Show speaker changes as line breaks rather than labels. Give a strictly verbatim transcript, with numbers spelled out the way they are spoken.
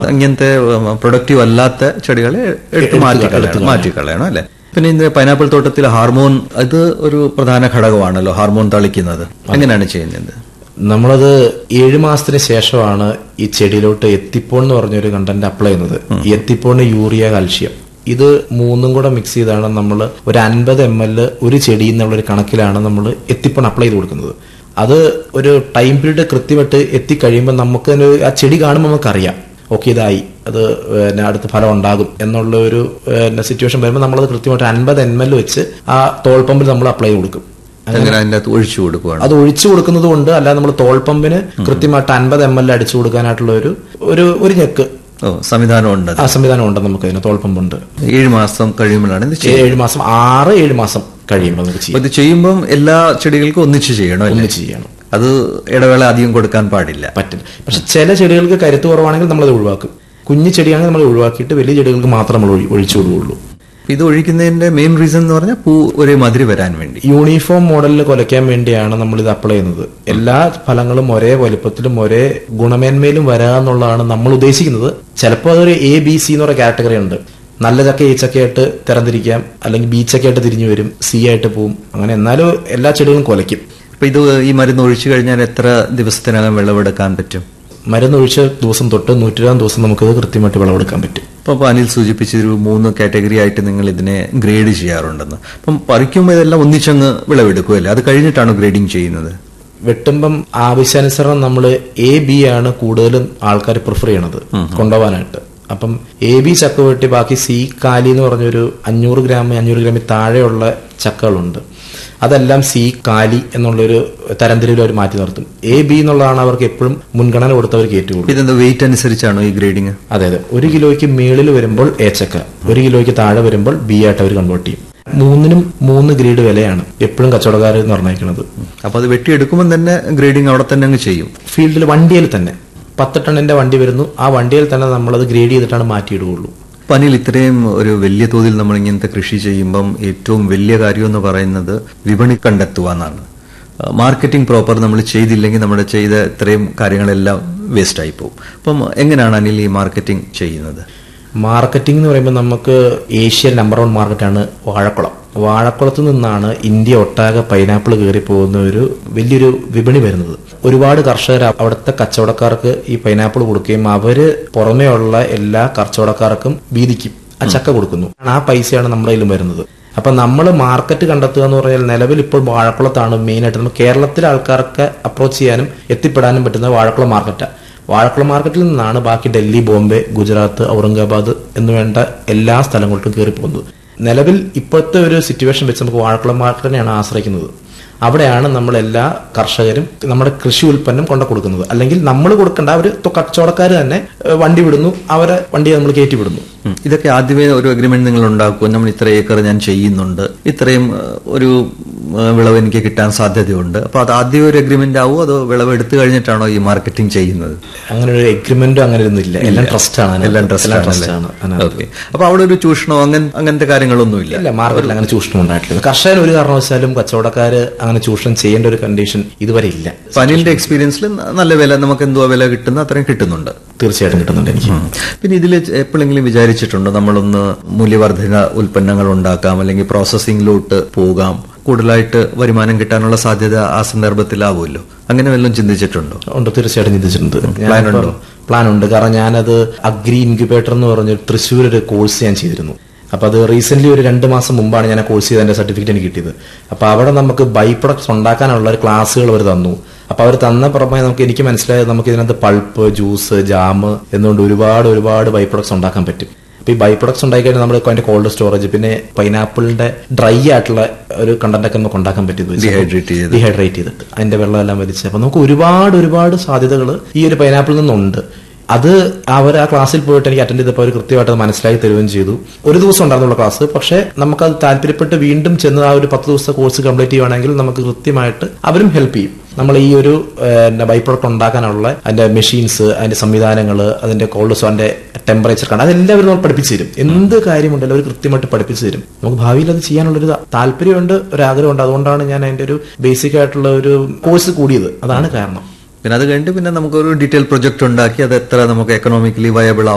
അങ്ങനത്തെ പ്രൊഡക്റ്റീവ് അല്ലാത്ത ചെടികളെ എടുത്ത് മാറ്റി മാറ്റിക്കളയണം അല്ലെ. പിന്നെ ഇന്ന് പൈനാപ്പിൾ തോട്ടത്തിൽ ഹാർമോൺ അത് ഒരു പ്രധാന ഘടകമാണല്ലോ, ഹാർമോൺ തളിക്കുന്നത്. എങ്ങനെയാണ് ചെയ്യുന്നത്?
നമ്മളത് ഏഴു മാസത്തിന് ശേഷമാണ് ഈ ചെടിയിലോട്ട് എത്തിപ്പോൺ എന്ന് പറഞ്ഞൊരു കണ്ടന്റ് അപ്ലൈ ചെയ്യുന്നത്. ഈ എത്തിപ്പോണ് യൂറിയ, കാൽഷ്യം ഇത് മൂന്നും കൂടെ മിക്സ് ചെയ്താണ് നമ്മൾ ഒരു അൻപത് എം എൽ ഒരു ചെടി എന്നുള്ളൊരു കണക്കിലാണ് നമ്മൾ എത്തിപ്പോൺ അപ്ലൈ ചെയ്ത് കൊടുക്കുന്നത്. അത് ഒരു ടൈം പീരീഡ് കൃത്യമായിട്ട് എത്തിക്കഴിയുമ്പോൾ നമുക്ക് ആ ചെടി കാണുമ്പോൾ നമുക്കറിയാം ഓക്കെ ഇതായി, അത് അടുത്ത ഫലം ഉണ്ടാകും എന്നുള്ള ഒരു സിറ്റുവേഷൻ വരുമ്പോൾ നമ്മളത് കൃത്യമായിട്ട് അൻപത് എം എൽ വെച്ച് ആ തോൾ പമ്പിൽ നമ്മൾ അപ്ലൈ ചെയ്ത് കൊടുക്കും.
ഒഴിച്ചു കൊടുക്കുകയാണ്.
അത് ഒഴിച്ചു കൊടുക്കുന്നത് കൊണ്ട് അല്ലാതെ നമ്മൾ തോൾ പമ്പിന് കൃത്യമായിട്ട് അൻപത് എം എൽ അടിച്ചു കൊടുക്കാനായിട്ടുള്ള ഒരു ഒരു ഞെക്ക്
സംവിധാനം ഉണ്ട്.
ആ സംവിധാനം ഉണ്ട് നമുക്ക്. അതിന് തോൾ പമ്പുണ്ട്.
ഏഴ് മാസം കഴിയുമ്പോഴാണ്
ഏഴ് മാസം ആറ് ഏഴ് മാസം കഴിയുമ്പോൾ
ഇത് ചെയ്യുമ്പോൾ എല്ലാ ചെടികൾക്കും ഒന്നിച്ച് ചെയ്യണം.
ഒന്നിച്ച് ചെയ്യണം.
അത് ഇടവേള അധികം കൊടുക്കാൻ പാടില്ല.
പറ്റില്ല. പക്ഷെ ചില ചെടികൾക്ക് കരുത്ത് കുറവാണെങ്കിൽ നമ്മളത് ഒഴിവാക്കും. കുഞ്ഞു ചെടിയാണെങ്കിൽ നമ്മൾ ഒഴിവാക്കിയിട്ട് വലിയ ചെടികൾക്ക് മാത്രം നമ്മൾ ഒഴിച്ചു കൊടുക്കുകയുള്ളൂ.
ഇത് ഒഴിക്കുന്നതിന്റെ മെയിൻ റീസൺ എന്ന് പറഞ്ഞാൽ പൂ ഒരേ മാതിരി വരാൻ വേണ്ടി,
യൂണിഫോം മോഡലിൽ കൊലയ്ക്കാൻ വേണ്ടിയാണ് നമ്മൾ ഇത് അപ്ലൈ ചെയ്യുന്നത്. എല്ലാ ഫലങ്ങളും ഒരേ വലുപ്പത്തിലും ഒരേ ഗുണമേന്മയിലും വരാന്നുള്ളതാണ് നമ്മൾ ഉദ്ദേശിക്കുന്നത്. ചിലപ്പോൾ അതൊരു എ ബി സി എന്ന് പറയുന്ന കാറ്റഗറി ഉണ്ട്. നല്ല ചക്ക ഈ ചക്കയായിട്ട് തരംതിരിക്കാം, അല്ലെങ്കിൽ ബി ചക്കയായിട്ട് തിരിഞ്ഞു വരും, സി ആയിട്ട് പോവും. അങ്ങനെ എന്നാലും എല്ലാ ചെടികളും കൊലയ്ക്കും.
അപ്പൊ ഇത് ഈ മരുന്ന് ഒഴിച്ചു കഴിഞ്ഞാൽ എത്ര ദിവസത്തിനകം വിളവെടുക്കാൻ പറ്റും?
മരുന്ന് ഒഴിച്ച ദിവസം തൊട്ട് നൂറ്റിരുപതാം ദിവസം നമുക്കത് കൃത്യമായിട്ട് വിളവെടുക്കാൻ പറ്റും.
ഇപ്പൊ അനിൽ സൂചിപ്പിച്ചൊരു മൂന്ന് കാറ്റഗറി ആയിട്ട് നിങ്ങൾ ഇതിനെ ഗ്രേഡ് ചെയ്യാറുണ്ടെന്ന്. അപ്പം പറിക്കുമ്പോൾ ഇതെല്ലാം ഒന്നിച്ചങ്ങ് വിളവെടുക്കുമല്ലേ? അത് കഴിഞ്ഞിട്ടാണ് ഗ്രേഡിങ് ചെയ്യുന്നത്?
വെട്ടുമ്പം ആവശ്യാനുസരണം നമ്മൾ എ ബി ആണ് കൂടുതലും ആൾക്കാർ പ്രിഫർ ചെയ്യണത് കൊണ്ടുപോകാനായിട്ട്. അപ്പം എ ബി ചക്ക വെട്ടി ബാക്കി സി കാലി എന്ന് പറഞ്ഞൊരു അഞ്ഞൂറ് ഗ്രാം അഞ്ഞൂറ് ഗ്രാമിൽ താഴെയുള്ള ചക്കകളുണ്ട്. അതെല്ലാം സി കാലി എന്നുള്ളൊരു തരംതിരിവിൽ അവർ മാറ്റി നിർത്തും. എ ബി എന്നുള്ളതാണ് അവർക്ക് എപ്പോഴും മുൻഗണന കൊടുത്തവർക്ക് ഏറ്റവും.
ഇതെന്താ വെയിറ്റ് അനുസരിച്ചാണോ ഈ ഗ്രേഡിങ്?
അതെ അതെ. ഒരു കിലോയ്ക്ക് മേളിൽ വരുമ്പോൾ എ ചക്ക, ഒരു കിലോയ്ക്ക് താഴെ വരുമ്പോൾ ബി ആയിട്ട് അവർ കൺവേർട്ട് ചെയ്യും. മൂന്നിനും മൂന്ന് ഗ്രേഡ് വിലയാണ് എപ്പോഴും കച്ചവടക്കാർ നിർണ്ണയിക്കുന്നത്.
അപ്പൊ അത് വെട്ടിയെടുക്കുമ്പോൾ തന്നെ ഗ്രേഡിങ് അവിടെ തന്നെ അങ്ങ് ചെയ്യും.
ഫീൽഡിൽ വണ്ടിയിൽ തന്നെ പത്ത് ടണ്ണിന്റെ വണ്ടി വരുന്നു, ആ വണ്ടിയിൽ തന്നെ നമ്മളത് ഗ്രേഡ് ചെയ്തിട്ടാണ് മാറ്റിയിടുകയുള്ളൂ.
പനിൽ ഇത്രയും ഒരു വലിയ തോതിൽ നമ്മൾ ഇങ്ങനത്തെ കൃഷി ചെയ്യുമ്പം ഏറ്റവും വലിയ കാര്യം എന്ന് പറയുന്നത് വിപണി കണ്ടെത്തുക എന്നാണ്. മാർക്കറ്റിംഗ് പ്രോപ്പർ നമ്മൾ ചെയ്തില്ലെങ്കിൽ നമ്മുടെ ചെയ്ത ഇത്രയും കാര്യങ്ങളെല്ലാം വേസ്റ്റ് ആയി പോകും. അപ്പം എങ്ങനെയാണ് അനിൽ ഈ മാർക്കറ്റിംഗ് ചെയ്യുന്നത്?
മാർക്കറ്റിംഗ് എന്ന് പറയുമ്പോൾ നമുക്ക് ഏഷ്യൻ നമ്പർ വൺ മാർക്കറ്റാണ് വാഴക്കുളം. വാഴക്കുളത്ത് നിന്നാണ് ഇന്ത്യ ഒട്ടാകെ പൈനാപ്പിൾ കയറി പോകുന്ന ഒരു വലിയൊരു വിപണി വരുന്നത്. ഒരുപാട് കർഷകർ അവിടുത്തെ കച്ചവടക്കാർക്ക് ഈ പൈനാപ്പിൾ കൊടുക്കുകയും അവര് പുറമേയുള്ള എല്ലാ കച്ചവടക്കാർക്കും വീതിക്കും ആ ചക്ക കൊടുക്കുന്നു. ആ പൈസയാണ് നമ്മുടെ കയ്യിലും വരുന്നത്. അപ്പൊ നമ്മൾ മാർക്കറ്റ് കണ്ടെത്തുക എന്ന് പറഞ്ഞാൽ നിലവിൽ ഇപ്പോൾ വാഴക്കുളത്താണ് മെയിനായിട്ട് നമ്മൾ കേരളത്തിലെ ആൾക്കാർക്ക് അപ്രോച്ച് ചെയ്യാനും എത്തിപ്പെടാനും പറ്റുന്ന വാഴക്കുളം മാർക്കറ്റാണ്. വാഴക്കുളം മാർക്കറ്റിൽ നിന്നാണ് ബാക്കി ഡൽഹി, ബോംബെ, ഗുജറാത്ത്, ഔറംഗാബാദ് എന്ന് വേണ്ട എല്ലാ സ്ഥലങ്ങളിലും കയറി പോകുന്നത്. നിലവിൽ ഇപ്പോഴത്തെ ഒരു സിറ്റുവേഷൻ വെച്ച് നമുക്ക് വാഴക്കുളം മാർക്കറ്റിനെയാണ് ആശ്രയിക്കുന്നത്. അവിടെയാണ് നമ്മൾ എല്ലാ കർഷകരും നമ്മുടെ കൃഷി ഉൽപ്പന്നം കൊണ്ടു കൊടുക്കുന്നത്. അല്ലെങ്കിൽ നമ്മൾ കൊടുക്കേണ്ട അവർ കച്ചവടക്കാർ തന്നെ വണ്ടി വിടുന്നു, അവരെ വണ്ടിയെ നമ്മൾ കയറ്റി വിടുന്നു.
ഇതൊക്കെ ആദ്യമേ ഒരു അഗ്രിമെന്റ് നിങ്ങൾ ഉണ്ടാക്കും. നമ്മൾ ഇത്ര ഏക്കർ ഞാൻ ചെയ്യുന്നുണ്ട്, ഇത്രയും ഒരു വിളവ് എനിക്ക് കിട്ടാൻ സാധ്യതയുണ്ട്. അപ്പൊ അത് ആദ്യം ഒരു അഗ്രിമെന്റ് ആവും, അതോ വിളവ് എടുത്തു കഴിഞ്ഞിട്ടാണോ ഈ മാർക്കറ്റിംഗ് ചെയ്യുന്നത്?
അങ്ങനെ ഒരു അഗ്രിമെന്റും അങ്ങനെ ഒന്നും ഇല്ല. എല്ലാം ട്രസ്റ്റ് ആണ്.
എല്ലാം ട്രസ്റ്റ് ആണ്. ഓക്കെ. അപ്പൊ അവിടെ ഒരു ചൂഷണോ അങ്ങനെ അങ്ങനത്തെ കാര്യങ്ങളൊന്നും ഇല്ല.
ഇല്ല, മാർക്കറ്റിൽ അങ്ങനെ ചൂഷണം ഉണ്ടായിട്ടില്ല. കർഷകർ ഒരു കാരണവശാലും കച്ചവടക്കാര് അങ്ങനെ ചൂഷണം ചെയ്യേണ്ട ഒരു കണ്ടീഷൻ ഇതുവരെ ഇല്ല.
പനിന്റെ എക്സ്പീരിയൻസിൽ നല്ല വില നമുക്ക് എന്തോ വില കിട്ടുന്ന അത്രയും കിട്ടുന്നുണ്ട്.
തീർച്ചയായിട്ടും കിട്ടുന്നുണ്ട് എനിക്ക്.
പിന്നെ ഇതിൽ എപ്പോഴെങ്കിലും വിചാരിച്ചിട്ടുണ്ടോ നമ്മളൊന്ന് മൂല്യവർദ്ധിത ഉൽപ്പന്നങ്ങൾ ഉണ്ടാക്കാം, അല്ലെങ്കിൽ പ്രോസസ്സിംഗിലോട്ട് പോകാം, കൂടുതലായിട്ട് വരുമാനം കിട്ടാനുള്ള സാധ്യത ആ സന്ദർഭത്തിലാവുമല്ലോ? അങ്ങനെ വല്ലതും ചിന്തിച്ചിട്ടുണ്ടോ?
ഉണ്ട്, തീർച്ചയായിട്ടും ചിന്തിച്ചിട്ടുണ്ട്. പ്ലാൻ ഉണ്ടോ? പ്ലാൻ ഉണ്ട്. കാരണം ഞാനത് അഗ്രി ഇൻക്യുബേറ്റർ എന്ന് പറഞ്ഞ തൃശ്ശൂർ ഒരു കോഴ്സ് ഞാൻ ചെയ്തിരുന്നു. അപ്പൊ അത് റീസെന്റ് ഒരു രണ്ട് മാസം മുമ്പാണ് ഞാൻ ആ കോഴ്സ് ചെയ്ത് എന്റെ സർട്ടിഫിക്കറ്റ് എനിക്ക് കിട്ടിയത്. അപ്പൊ അവിടെ നമുക്ക് ബൈ പ്രൊഡക്ട്സ് ഉണ്ടാക്കാനുള്ള ഒരു ക്ലാസ്സുകൾ അവർ തന്നു. അപ്പൊ അവർ തന്ന പുറമെ നമുക്ക് എനിക്ക് മനസ്സിലായത് നമുക്ക് ഇതിനകത്ത് പൾപ്പ്, ജ്യൂസ്, ജാം എന്നുകൊണ്ട് ഒരുപാട് ഒരുപാട് ബൈ പ്രൊഡക്ട്സ് ഉണ്ടാക്കാൻ പറ്റും. അപ്പൊ ഈ ബൈ പ്രൊഡക്ട്സ് ഉണ്ടാക്കി കഴിഞ്ഞാൽ നമ്മൾ അതിന്റെ കോൾഡ് സ്റ്റോറേജ്, പിന്നെ പൈനാപ്പിളിന്റെ ഡ്രൈ ആയിട്ടുള്ള ഒരു കണ്ടന്റ് ഒക്കെ നമുക്ക് ഉണ്ടാക്കാൻ പറ്റും, ഡീഹൈഡ്രേറ്റ് ചെയ്തിട്ട് അതിന്റെ വെള്ളം എല്ലാം വലിച്ച്. അപ്പൊ നമുക്ക് ഒരുപാട് ഒരുപാട് സാധ്യതകൾ ഈ ഒരു പൈനാപ്പിളിൽ നിന്നുണ്ട്. അത് അവർ ആ ക്ലാസ്സിൽ പോയിട്ട് എനിക്ക് അറ്റൻഡ് ചെയ്തപ്പോൾ അവർ കൃത്യമായിട്ട് മനസ്സിലാക്കി തരുകയും ചെയ്തു. ഒരു ദിവസം ഉണ്ടായിരുന്നുള്ള ക്ലാസ്, പക്ഷെ നമുക്കത് താല്പര്യപ്പെട്ട് വീണ്ടും ചെന്ന് ആ ഒരു പത്ത് ദിവസത്തെ കോഴ്സ് കംപ്ലീറ്റ് ചെയ്യുകയാണെങ്കിൽ നമുക്ക് കൃത്യമായിട്ട് അവരും ഹെൽപ്പ് ചെയ്യും. നമ്മൾ ഈ ഒരു ബൈ പ്രോഡക്റ്റ് ഉണ്ടാക്കാനുള്ള അതിന്റെ മെഷീൻസ്, അതിന്റെ സംവിധാനങ്ങൾ, അതിന്റെ കോൾഡ് സ്റ്റോറിന്റെ ടെമ്പറേച്ചർ കണ്ട് അതെല്ലാവരും നമ്മൾ പഠിപ്പിച്ചു തരും. എന്ത് കാര്യമുണ്ടല്ലോ അവർ കൃത്യമായിട്ട് പഠിപ്പിച്ചു തരും. നമുക്ക് ഭാവിയിൽ അത് ചെയ്യാനുള്ളൊരു താല്പര്യമുണ്ട്, ഒരു ആഗ്രഹമുണ്ട്. അതുകൊണ്ടാണ് ഞാൻ അതിന്റെ ഒരു ബേസിക് ആയിട്ടുള്ള ഒരു കോഴ്സ് കൂടിയത്. അതാണ് കാരണം.
പിന്നെ അത് കഴിഞ്ഞിട്ട് പിന്നെ നമുക്കൊരു ഡീറ്റെയിൽ പ്രൊജക്ട് ഉണ്ടാക്കി അത് എത്ര നമുക്ക് എക്കണോമിക്കലി വയബിൾ